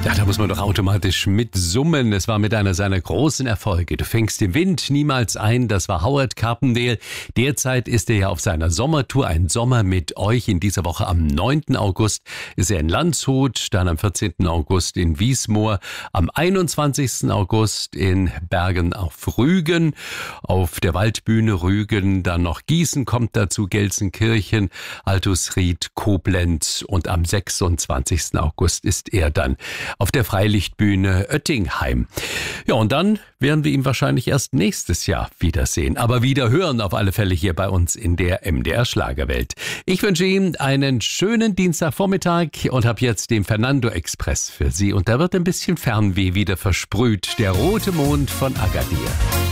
Ja, da muss man doch automatisch mitsummen. Es war mit einer seiner großen Erfolge. Du fängst den Wind niemals ein. Das war Howard Carpendale. Derzeit ist er ja auf seiner Sommertour. Ein Sommer mit euch. In dieser Woche am 9. August ist er in Landshut, dann am 14. August in Wiesmoor, am 21. August in Bergen auf Rügen, auf der Waldbühne Rügen, dann noch Gießen kommt dazu, Gelsenkirchen, Altusried, Koblenz und am 26. August ist er dann auf der Freilichtbühne Oettingheim. Ja, und dann werden wir ihn wahrscheinlich erst nächstes Jahr wiedersehen. Aber wieder hören auf alle Fälle hier bei uns in der MDR Schlagerwelt. Ich wünsche Ihnen einen schönen Dienstagvormittag und habe jetzt den Fernando Express für Sie. Und da wird ein bisschen Fernweh wieder versprüht. Der rote Mond von Agadir.